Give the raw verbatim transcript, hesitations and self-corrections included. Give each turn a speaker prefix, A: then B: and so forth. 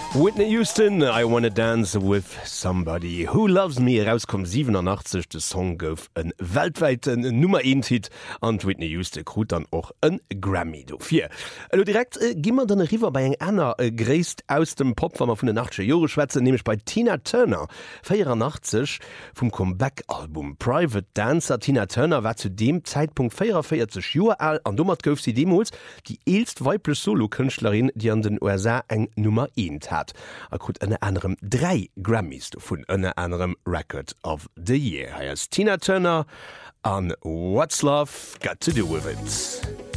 A: Whitney Houston, I Wanna Dance with Somebody Who Loves Me, rauskom siebenundachtzig, de Song gouf en weltweiten Nummer eins Hit an Whitney Houston krut dann och en Grammy dofir. Also direkt äh, gimmer dann River bei eng Anna äh, gräst aus dem Popwammer vun den nachtsche Jore schwätze, nämlich bei Tina Turner vierundachtzig vum Comeback-Album Private Dancer. Tina Turner war zu dem Zeitpunkt vierundvierzig Joer alt, an dummert gouf sie demos die eelst weible Solokünstlerin, die an den U S A eng Nummer eins hat. Er krut ënne anderem drei Grammys vun ënne anderem Record of the Year. Heiers Tina Turner an What's Love Got to Do with It.